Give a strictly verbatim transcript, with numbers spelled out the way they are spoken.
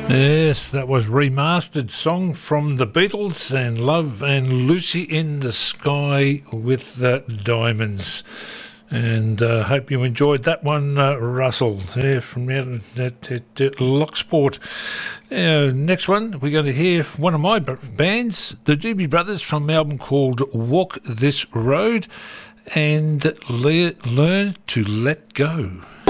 Yes, that was remastered song from the Beatles and Love and Lucy in the Sky with the Diamonds. And I uh, hope you enjoyed that one, uh, Russell, yeah, from out at, at, at Locksport. Uh, next one, we're going to hear one of my bands, the Doobie Brothers, from an album called Walk This Road, and le- Learn to Let Go.